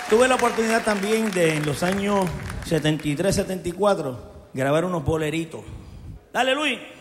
Tuve la oportunidad también de, en los años 73, 74, grabar unos boleritos. Dale, Luis.